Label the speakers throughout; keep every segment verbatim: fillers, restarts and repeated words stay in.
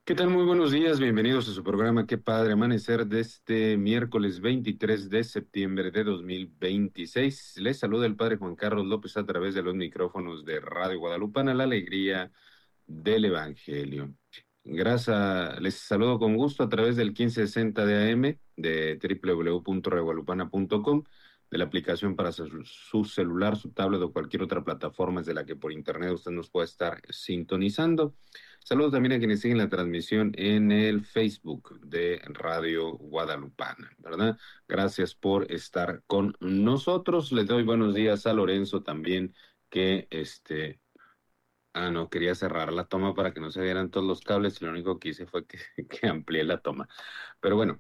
Speaker 1: ¿Qué tal? Muy buenos días, bienvenidos a su programa Qué Padre Amanecer de este miércoles veintitrés de septiembre de dos mil veintiséis. Les saluda el Padre Juan Carlos López a través de los micrófonos de Radio Guadalupana, la alegría del Evangelio. Gracias, les saludo con gusto a través del quince sesenta de A M de doble u doble u doble u punto regualupana punto com, de la aplicación para su, su celular, su tablet o cualquier otra plataforma desde la que por internet usted nos puede estar sintonizando. Saludos también a quienes siguen la transmisión en el Facebook de Radio Guadalupana, ¿verdad? Gracias por estar con nosotros. Les doy buenos días a Lorenzo también, que este... Ah, no, quería cerrar la toma para que no se vieran todos los cables y lo único que hice fue que, que amplié la toma. Pero bueno,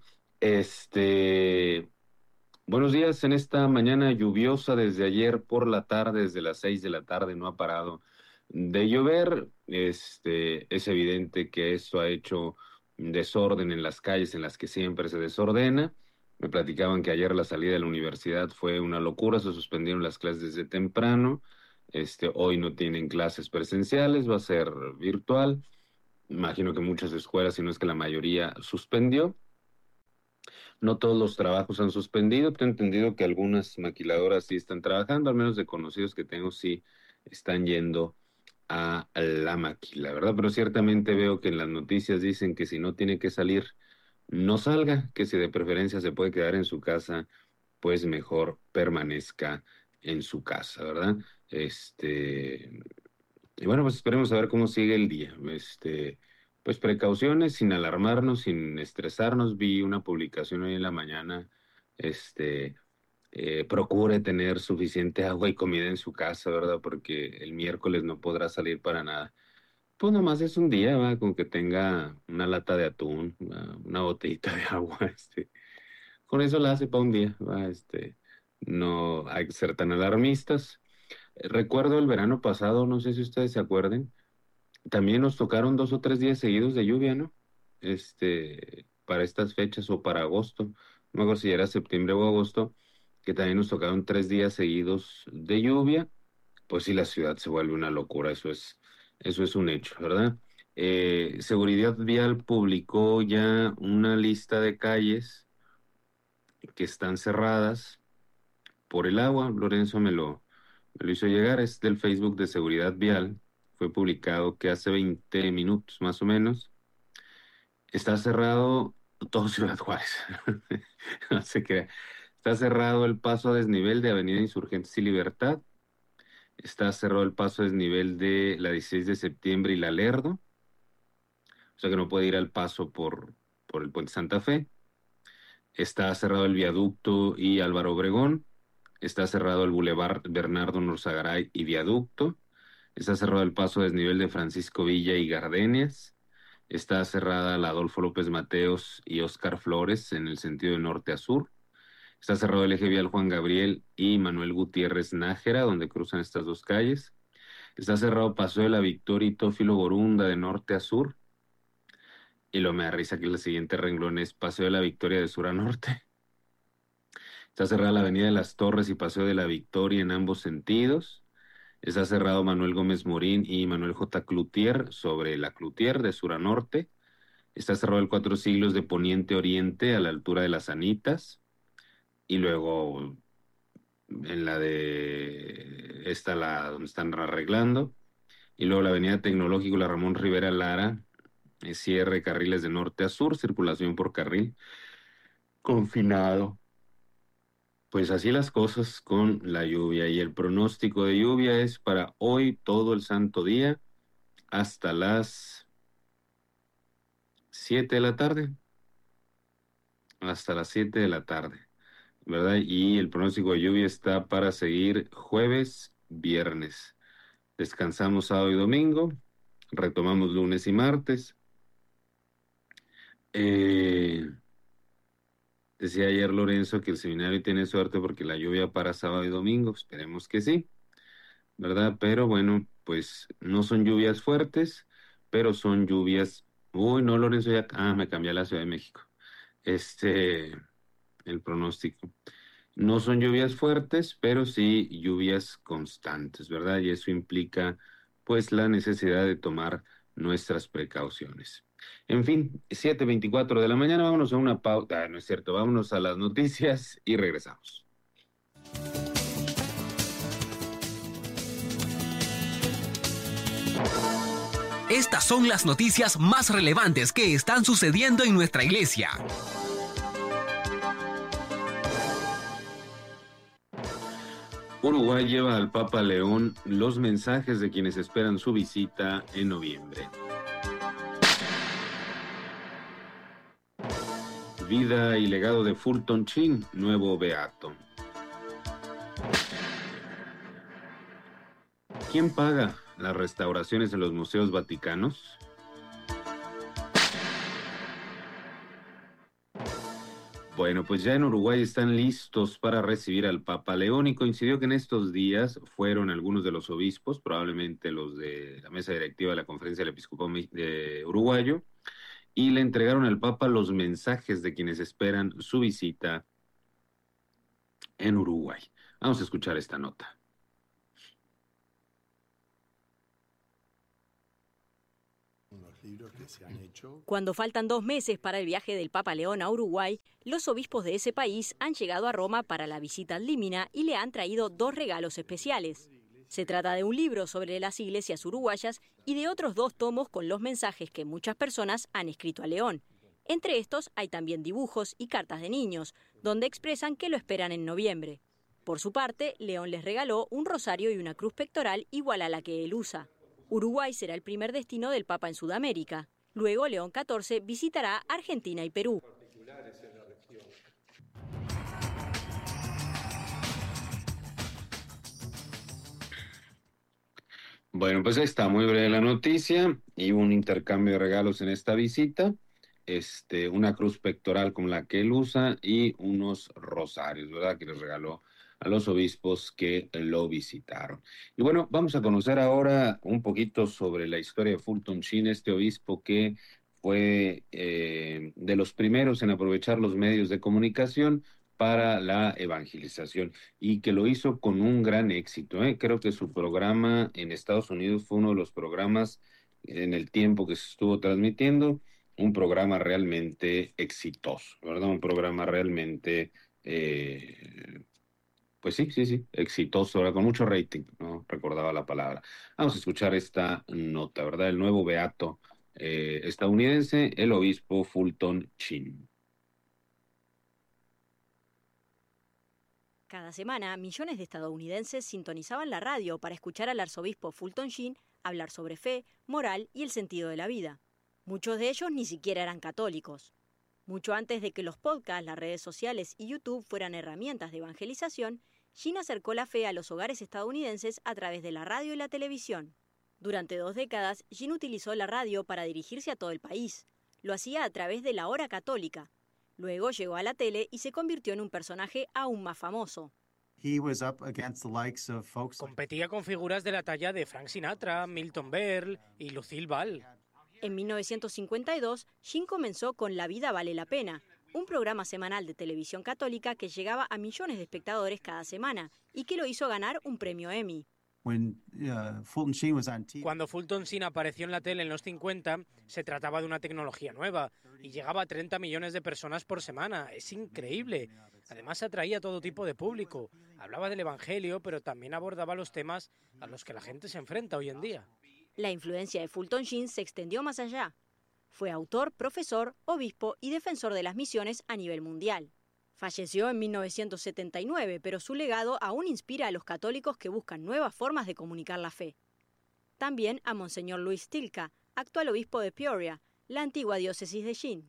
Speaker 1: este... Buenos días en esta mañana lluviosa desde ayer por la tarde, desde las seis de la tarde, no ha parado de llover. Este, es evidente que esto ha hecho desorden en las calles en las que siempre se desordena. Me platicaban que ayer la salida de la universidad fue una locura, se suspendieron las clases desde temprano. Este, hoy no tienen clases presenciales, va a ser virtual. Imagino que muchas escuelas, si no es que la mayoría, suspendió. No todos los trabajos han suspendido. Tengo entendido que algunas maquiladoras sí están trabajando, al menos de conocidos que tengo, sí están yendo a la maquila, ¿verdad? Pero ciertamente veo que en las noticias dicen que si no tiene que salir, no salga, que si de preferencia se puede quedar en su casa, pues mejor permanezca en su casa, ¿verdad? Este, y bueno, pues esperemos a ver cómo sigue el día. Este, pues precauciones, sin alarmarnos, sin estresarnos. Vi una publicación hoy en la mañana, este, eh, procure tener suficiente agua y comida en su casa, ¿verdad? Porque el miércoles no podrá salir para nada. Pues nomás es un día, ¿va? Con que tenga una lata de atún, una, una botellita de agua, este, con eso la hace para un día, ¿va? Este, no hay que ser tan alarmistas. Eh, Recuerdo el verano pasado, no sé si ustedes se acuerden, también nos tocaron dos o tres días seguidos de lluvia, ¿no? Este, para estas fechas o para agosto, no me acuerdo si era septiembre o agosto, que también nos tocaron tres días seguidos de lluvia. Pues sí, la ciudad se vuelve una locura, eso es, eso es un hecho, ¿verdad? Eh, Seguridad Vial publicó ya una lista de calles que están cerradas por el agua. Lorenzo me lo, me lo hizo llegar, es del Facebook de Seguridad Vial, fue publicado que hace veinte minutos más o menos. Está cerrado todo Ciudad Juárez. No se crea. Está cerrado el paso a desnivel de Avenida Insurgentes y Libertad. Está cerrado el paso a desnivel de la dieciséis de septiembre y la Lerdo. O sea que no puede ir al paso por, por el Puente Santa Fe. Está cerrado el viaducto y Álvaro Obregón. Está cerrado el Boulevard Bernardo Norzagaray y viaducto. Está cerrado el paso a desnivel de Francisco Villa y Gardenias. Está cerrada la Adolfo López Mateos y Óscar Flores en el sentido de norte a sur. Está cerrado el eje vial Juan Gabriel y Manuel Gutiérrez Nájera, donde cruzan estas dos calles. Está cerrado Paseo de la Victoria y Tófilo Borunda de norte a sur. Y lo me da risa que el siguiente renglón es Paseo de la Victoria de sur a norte. Está cerrada la Avenida de las Torres y Paseo de la Victoria en ambos sentidos. Está cerrado Manuel Gómez Morín y Manuel J. Cloutier sobre la Cloutier de sur a norte. Está cerrado el Cuatro Siglos de Poniente a Oriente a la altura de las Anitas. Y luego en la de esta, la donde están arreglando. Y luego la Avenida Tecnológico, la Ramón Rivera Lara, eh, cierre carriles de norte a sur, circulación por carril confinado. Pues así las cosas con la lluvia. Y el pronóstico de lluvia es para hoy todo el santo día hasta las siete de la tarde. Hasta las siete de la tarde, ¿verdad? Y el pronóstico de lluvia está para seguir jueves, viernes. Descansamos sábado y domingo, retomamos lunes y martes. Eh, Decía ayer Lorenzo que el seminario tiene suerte porque la lluvia para sábado y domingo, esperemos que sí, ¿verdad? Pero bueno, pues no son lluvias fuertes, pero son lluvias... Uy, no, Lorenzo, ya... Ah, me cambié a la Ciudad de México. Este, el pronóstico. No son lluvias fuertes, pero sí lluvias constantes, ¿verdad? Y eso implica, pues, la necesidad de tomar nuestras precauciones. En fin, siete veinticuatro de la mañana, vámonos a una pauta, ah, no es cierto, vámonos a las noticias y regresamos.
Speaker 2: Estas son las noticias más relevantes que están sucediendo en nuestra iglesia.
Speaker 1: Uruguay lleva al Papa León los mensajes de quienes esperan su visita en noviembre. Vida y legado de Fulton Sheen, nuevo beato. ¿Quién paga las restauraciones en los museos vaticanos? Bueno, pues ya en Uruguay están listos para recibir al Papa León y coincidió que en estos días fueron algunos de los obispos, probablemente los de la mesa directiva de la Conferencia del Episcopado de Uruguayo, y le entregaron al Papa los mensajes de quienes esperan su visita en Uruguay. Vamos a escuchar esta nota.
Speaker 3: Cuando faltan dos meses para el viaje del Papa León a Uruguay, los obispos de ese país han llegado a Roma para la visita ad limina y le han traído dos regalos especiales. Se trata de un libro sobre las iglesias uruguayas y de otros dos tomos con los mensajes que muchas personas han escrito a León. Entre estos hay también dibujos y cartas de niños, donde expresan que lo esperan en noviembre. Por su parte, León les regaló un rosario y una cruz pectoral igual a la que él usa. Uruguay será el primer destino del Papa en Sudamérica. Luego, León catorce visitará Argentina y Perú.
Speaker 1: Bueno, pues ahí está, muy breve la noticia y un intercambio de regalos en esta visita. Este, una cruz pectoral como la que él usa y unos rosarios, ¿verdad? Que les regaló a los obispos que lo visitaron. Y bueno, vamos a conocer ahora un poquito sobre la historia de Fulton Sheen, este obispo que fue eh, de los primeros en aprovechar los medios de comunicación para la evangelización y que lo hizo con un gran éxito, ¿eh? Creo que su programa en Estados Unidos fue uno de los programas en el tiempo que se estuvo transmitiendo, un programa realmente exitoso, ¿verdad? Un programa realmente... Eh, Pues sí, sí, sí, exitoso, ¿verdad? Con mucho rating, no recordaba la palabra. Vamos a escuchar esta nota, ¿verdad? El nuevo beato eh, estadounidense, el obispo Fulton Sheen.
Speaker 3: Cada semana, millones de estadounidenses sintonizaban la radio para escuchar al arzobispo Fulton Sheen hablar sobre fe, moral y el sentido de la vida. Muchos de ellos ni siquiera eran católicos. Mucho antes de que los podcasts, las redes sociales y YouTube fueran herramientas de evangelización, Sheen acercó la fe a los hogares estadounidenses a través de la radio y la televisión. Durante dos décadas, Sheen utilizó la radio para dirigirse a todo el país. Lo hacía a través de la hora católica. Luego llegó a la tele y se convirtió en un personaje aún más famoso.
Speaker 4: Competía con figuras de la talla de Frank Sinatra, Milton Berle y Lucille Ball.
Speaker 3: En mil novecientos cincuenta y dos, Sheen comenzó con La vida vale la pena, un programa semanal de televisión católica que llegaba a millones de espectadores cada semana y que lo hizo ganar un premio Emmy.
Speaker 4: Cuando Fulton Sheen apareció en la tele en los cincuenta, se trataba de una tecnología nueva y llegaba a treinta millones de personas por semana. Es increíble. Además atraía a todo tipo de público. Hablaba del evangelio, pero también abordaba los temas a los que la gente se enfrenta hoy en día.
Speaker 3: La influencia de Fulton Sheen se extendió más allá. Fue autor, profesor, obispo y defensor de las misiones a nivel mundial. Falleció en mil novecientos setenta y nueve, pero su legado aún inspira a los católicos que buscan nuevas formas de comunicar la fe. También a Monseñor Luis Tilka, actual obispo de Peoria, la antigua diócesis de Sheen.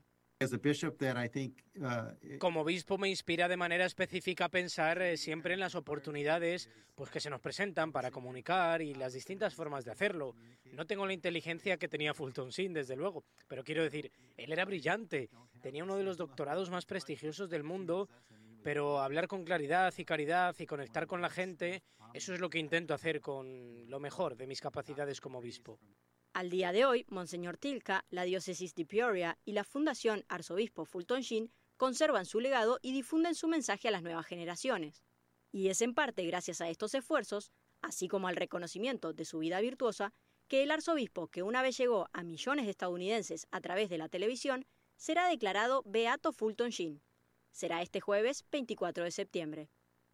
Speaker 4: Como obispo me inspira de manera específica a pensar eh, siempre en las oportunidades pues, que se nos presentan para comunicar y las distintas formas de hacerlo. No tengo la inteligencia que tenía Fulton Sheen, desde luego, pero quiero decir, él era brillante, tenía uno de los doctorados más prestigiosos del mundo, pero hablar con claridad y caridad y conectar con la gente, eso es lo que intento hacer con lo mejor de mis capacidades como obispo.
Speaker 3: Al día de hoy, Monseñor Tilka, la diócesis de Peoria y la Fundación Arzobispo Fulton Sheen conservan su legado y difunden su mensaje a las nuevas generaciones. Y es en parte gracias a estos esfuerzos, así como al reconocimiento de su vida virtuosa, que el arzobispo, que una vez llegó a millones de estadounidenses a través de la televisión, será declarado Beato Fulton Sheen. Será este jueves veinticuatro de septiembre.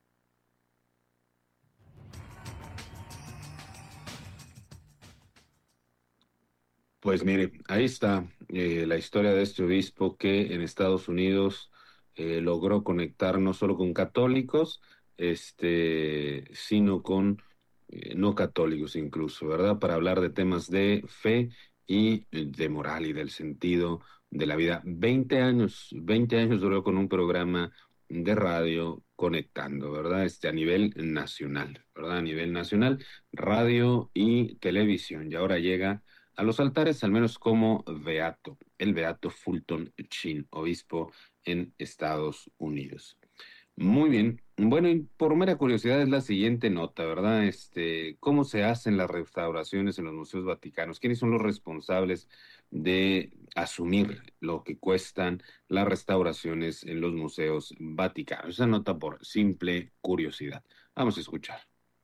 Speaker 1: Pues mire, ahí está eh, la historia de este obispo que en Estados Unidos eh, logró conectar no solo con católicos, este, sino con eh, no católicos incluso, ¿verdad? Para hablar de temas de fe y de moral y del sentido de la vida. Veinte años, veinte años duró con un programa de radio conectando, ¿verdad? Este, a nivel nacional, ¿verdad? A nivel nacional, radio y televisión. Y ahora llega a los altares, al menos como beato, el beato Fulton Sheen, obispo en Estados Unidos. Muy bien. Bueno, y por mera curiosidad es la siguiente nota, ¿verdad? Este, ¿cómo se hacen las restauraciones en los museos vaticanos? ¿Quiénes son los responsables de asumir lo que cuestan las restauraciones en los museos vaticanos? Esa nota por simple curiosidad. Vamos a escuchar.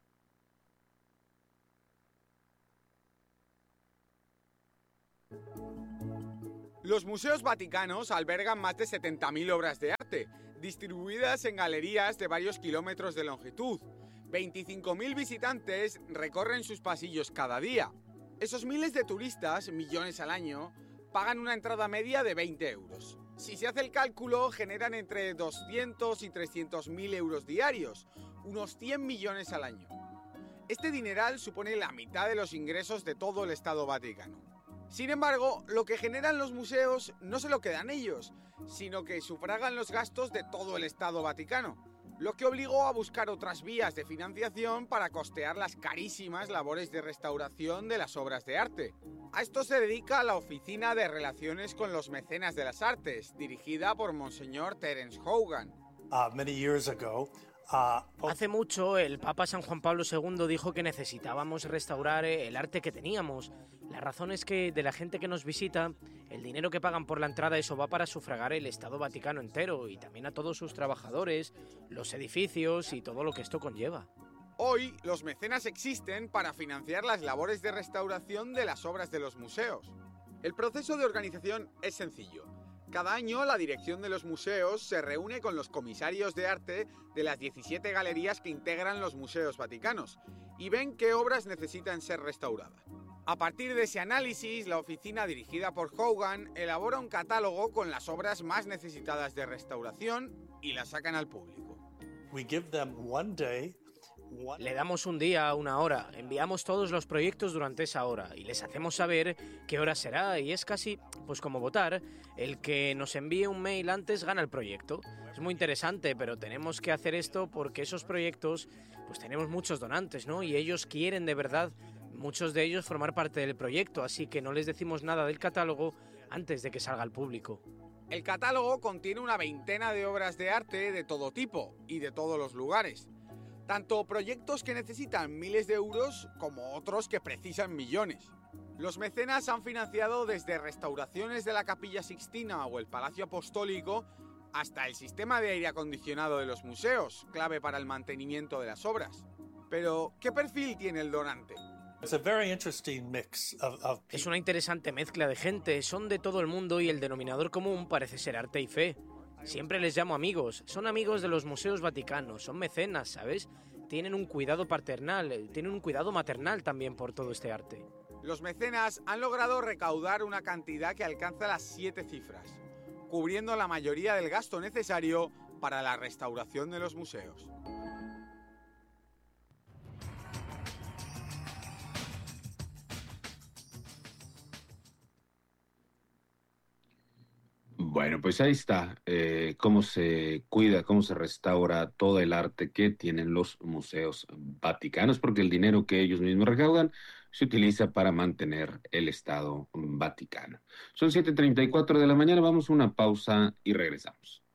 Speaker 5: Los museos vaticanos albergan más de setenta mil obras de arte, distribuidas en galerías de varios kilómetros de longitud. veinticinco mil visitantes recorren sus pasillos cada día. Esos miles de turistas, millones al año, pagan una entrada media de veinte euros. Si se hace el cálculo, generan entre doscientos y trescientos mil euros diarios, unos cien millones al año. Este dineral supone la mitad de los ingresos de todo el Estado Vaticano. Sin embargo, lo que generan los museos no se lo quedan ellos, sino que sufragan los gastos de todo el Estado Vaticano, lo que obligó a buscar otras vías de financiación para costear las carísimas labores de restauración de las obras de arte. A esto se dedica la Oficina de Relaciones con los Mecenas de las Artes, dirigida por Monseñor Terence Hogan.
Speaker 6: Uh, many years ago,
Speaker 4: Hace mucho, el Papa San Juan Pablo segundo dijo que necesitábamos restaurar el arte que teníamos. La razón es que de la gente que nos visita, el dinero que pagan por la entrada, eso va para sufragar el Estado Vaticano entero y también a todos sus trabajadores, los edificios y todo lo que esto conlleva.
Speaker 5: Hoy, los mecenas existen para financiar las labores de restauración de las obras de los museos. El proceso de organización es sencillo. Cada año, la dirección de los museos se reúne con los comisarios de arte de las diecisiete galerías que integran los museos vaticanos y ven qué obras necesitan ser restauradas. A partir de ese análisis, la oficina dirigida por Hogan elabora un catálogo con las obras más necesitadas de restauración y las sacan al público.
Speaker 6: we give them one day, one...
Speaker 4: Le damos un día, una hora, enviamos todos los proyectos durante esa hora y les hacemos saber qué hora será y es casi, pues como votar, el que nos envíe un mail antes gana el proyecto. Es muy interesante, pero tenemos que hacer esto porque esos proyectos, pues tenemos muchos donantes, ¿no? Y ellos quieren de verdad, muchos de ellos, formar parte del proyecto, así que no les decimos nada del catálogo antes de que salga al público.
Speaker 5: El catálogo contiene una veintena de obras de arte de todo tipo y de todos los lugares. Tanto proyectos que necesitan miles de euros como otros que precisan millones. Los mecenas han financiado desde restauraciones de la Capilla Sixtina o el Palacio Apostólico hasta el sistema de aire acondicionado de los museos, clave para el mantenimiento de las obras. Pero, ¿qué perfil tiene el donante?
Speaker 6: It's a very interesting mix of, of
Speaker 4: Es una interesante mezcla de gente, son de todo el mundo y el denominador común parece ser arte y fe. Siempre les llamo amigos, son amigos de los museos vaticanos, son mecenas, ¿sabes? Tienen un cuidado paternal, tienen un cuidado maternal también por todo este arte.
Speaker 5: Los mecenas han logrado recaudar una cantidad que alcanza las siete cifras, cubriendo la mayoría del gasto necesario para la restauración de los museos.
Speaker 1: Bueno, pues ahí está, eh, cómo se cuida, cómo se restaura todo el arte que tienen los museos vaticanos, porque el dinero que ellos mismos recaudan se utiliza para mantener el Estado Vaticano. Son siete treinta y cuatro de la mañana, vamos a una pausa y regresamos.